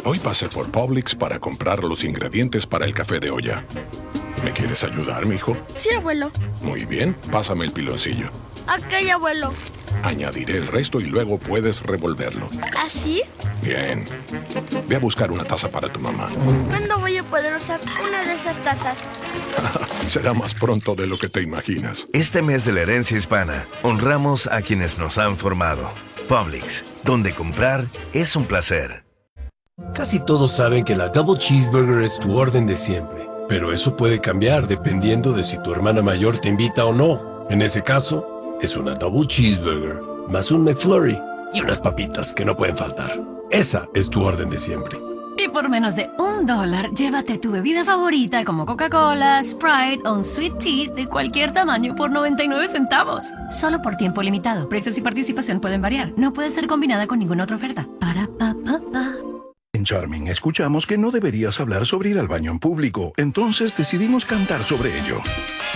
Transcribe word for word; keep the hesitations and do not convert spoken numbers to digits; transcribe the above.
Hoy pasé por Publix para comprar los ingredientes para el café de olla. ¿Me quieres ayudar, mijo? Sí, abuelo. Muy bien, pásame el piloncillo. Ok, abuelo. Añadiré el resto y luego puedes revolverlo. ¿Así? Bien. Ve a buscar una taza para tu mamá. ¿Cuándo voy a poder usar una de esas tazas? Será más pronto de lo que te imaginas. Este mes de la herencia hispana, honramos a quienes nos han formado. Publix, donde comprar es un placer. Casi todos saben que la Double Cheeseburger es tu orden de siempre, pero eso puede cambiar dependiendo de si tu hermana mayor te invita o no. En ese caso, es una Double Cheeseburger, más un McFlurry y unas papitas que no pueden faltar. Esa es tu orden de siempre. Y por menos de un dólar, llévate tu bebida favorita como Coca-Cola, Sprite o un Sweet Tea de cualquier tamaño por noventa y nueve centavos. Solo por tiempo limitado. Precios y participación pueden variar. No puede ser combinada con ninguna otra oferta. Para pa pa pa. En Charming escuchamos que no deberías hablar sobre ir al baño en público, entonces decidimos cantar sobre ello.